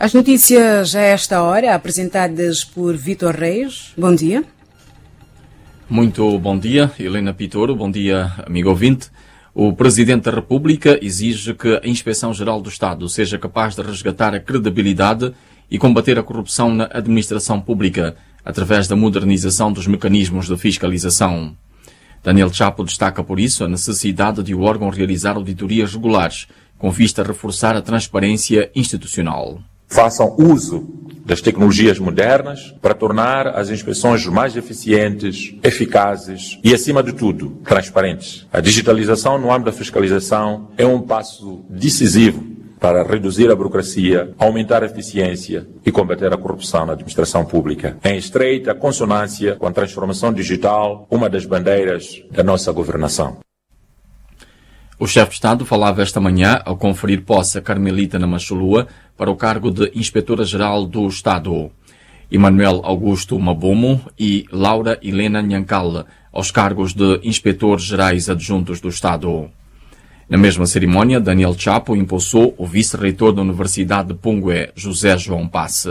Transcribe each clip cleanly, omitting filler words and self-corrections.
As notícias a esta hora, apresentadas por Vítor Reis. Bom dia. Muito bom dia, Helena Pitoro. Bom dia, amigo ouvinte. O Presidente da República exige que a Inspeção-Geral do Estado seja capaz de resgatar a credibilidade e combater a corrupção na administração pública, através da modernização dos mecanismos de fiscalização. Daniel Chapo destaca, por isso, a necessidade de o órgão realizar auditorias regulares, com vista a reforçar a transparência institucional. Façam uso das tecnologias modernas para tornar as inspeções mais eficientes, eficazes e, acima de tudo, transparentes. A digitalização no âmbito da fiscalização é um passo decisivo para reduzir a burocracia, aumentar a eficiência e combater a corrupção na administração pública. Em estreita consonância com a transformação digital, uma das bandeiras da nossa governação. O chefe de Estado falava esta manhã ao conferir posse a Carmelita Namachulua para o cargo de Inspetora-Geral do Estado. Emanuel Augusto Mabomo e Laura Helena Nhankal aos cargos de Inspetores Gerais Adjuntos do Estado. Na mesma cerimónia, Daniel Chapo impulsou o vice-reitor da Universidade de Pungue, José João Passe.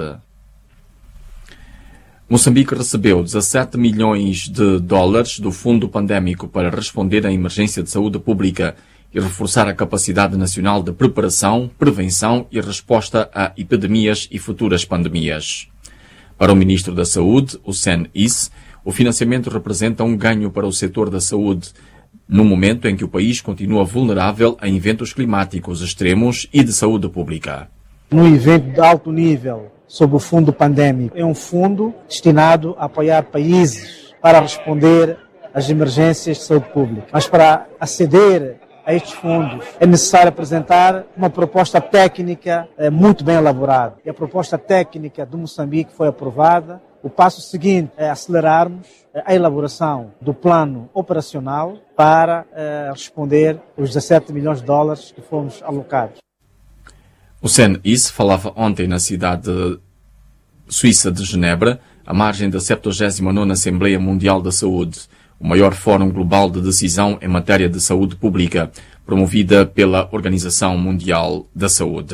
Moçambique recebeu 17 milhões de dólares do Fundo Pandémico para responder à emergência de saúde pública e reforçar a capacidade nacional de preparação, prevenção e resposta a epidemias e futuras pandemias. Para o Ministro da Saúde, Hussein Isse, o financiamento representa um ganho para o setor da saúde, no momento em que o país continua vulnerável a eventos climáticos extremos e de saúde pública. No evento de alto nível sobre o fundo pandémico, é um fundo destinado a apoiar países para responder às emergências de saúde pública. Mas para aceder a estes fundos é necessário apresentar uma proposta técnica muito bem elaborada. E a proposta técnica do Moçambique foi aprovada. O passo seguinte é acelerarmos a elaboração do plano operacional para responder os 17 milhões de dólares que fomos alocados. Hussein Isse falava ontem na cidade suíça de Genebra, à margem da 79ª Assembleia Mundial da Saúde, o maior fórum global de decisão em matéria de saúde pública, promovida pela Organização Mundial da Saúde.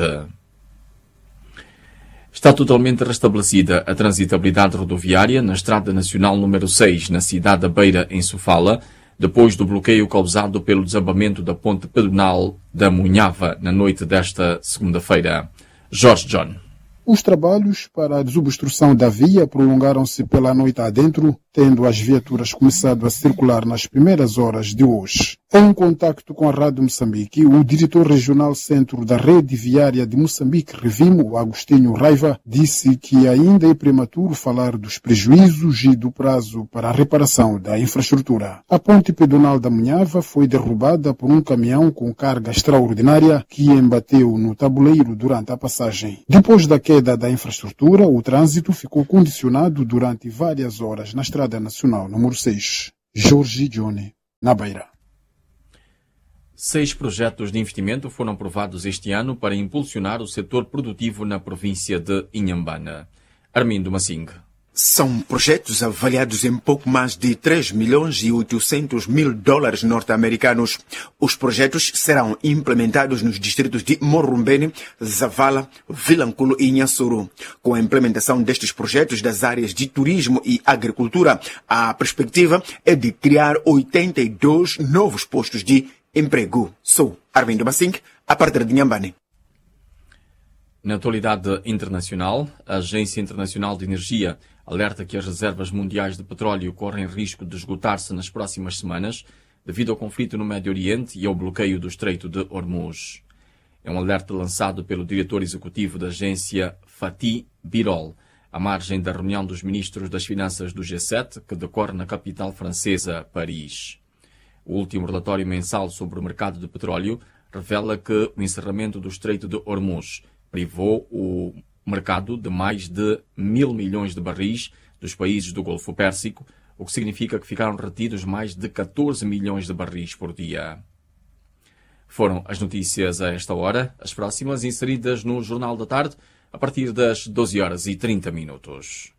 Está totalmente restabelecida a transitabilidade rodoviária na Estrada Nacional número 6, na cidade da Beira, em Sofala, depois do bloqueio causado pelo desabamento da ponte pedonal da Munhava na noite desta segunda-feira. Jorge John. Os trabalhos para a desobstrução da via prolongaram-se pela noite adentro, tendo as viaturas começado a circular nas primeiras horas de hoje. Em contacto com a Rádio Moçambique, o diretor regional centro da Rede Viária de Moçambique, Revimo, Agostinho Raiva, disse que ainda é prematuro falar dos prejuízos e do prazo para a reparação da infraestrutura. A ponte pedonal da Munhava foi derrubada por um caminhão com carga extraordinária que embateu no tabuleiro durante a passagem. Depois da queda da infraestrutura, o trânsito ficou condicionado durante várias horas na Estrada Nacional número 6. Jorge Johnny, na Beira. 6 projetos de investimento foram aprovados este ano para impulsionar o setor produtivo na província de Inhambane. Armindo Massing. São projetos avaliados em pouco mais de 3 milhões e 800 mil dólares norte-americanos. Os projetos serão implementados nos distritos de Morumbene, Zavala, Vilanculo e Nhassuru. Com a implementação destes projetos das áreas de turismo e agricultura, a perspectiva é de criar 82 novos postos de emprego. Sou Armindo Massing, a partir de Inhambane. Na atualidade internacional, a Agência Internacional de Energia alerta que as reservas mundiais de petróleo correm risco de esgotar-se nas próximas semanas devido ao conflito no Médio Oriente e ao bloqueio do Estreito de Hormuz. É um alerta lançado pelo diretor executivo da agência, Fatih Birol, à margem da reunião dos ministros das Finanças do G7, que decorre na capital francesa, Paris. O último relatório mensal sobre o mercado de petróleo revela que o encerramento do Estreito de Hormuz privou o mercado de mais de 1.000 milhões de barris dos países do Golfo Pérsico, o que significa que ficaram retidos mais de 14 milhões de barris por dia. Foram as notícias a esta hora, as próximas inseridas no Jornal da Tarde, a partir das 12h30.